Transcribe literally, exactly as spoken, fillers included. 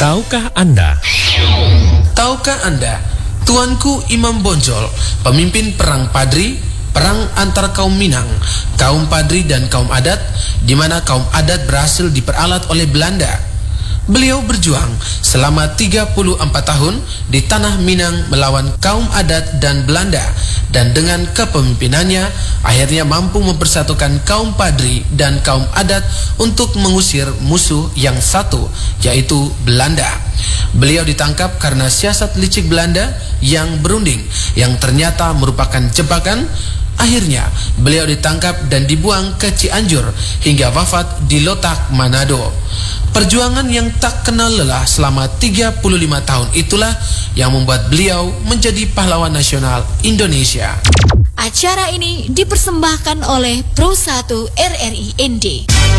Tahukah Anda? Tahukah Anda, Tuanku Imam Bonjol, pemimpin perang Padri, perang antar kaum Minang, kaum Padri dan kaum adat, di mana kaum adat berhasil diperalat oleh Belanda. Beliau berjuang selama tiga puluh empat tahun di tanah Minang melawan kaum adat dan Belanda, dan dengan kepemimpinannya akhirnya mampu mempersatukan kaum Padri dan kaum adat untuk mengusir musuh yang satu, yaitu Belanda. Beliau ditangkap karena siasat licik Belanda yang berunding, yang ternyata merupakan jebakan. Akhirnya beliau ditangkap dan dibuang ke Cianjur hingga wafat di Lotak, Manado. Perjuangan yang tak kenal lelah selama tiga puluh lima tahun itulah yang membuat beliau menjadi pahlawan nasional Indonesia. Acara ini dipersembahkan oleh Pro satu R R I N D.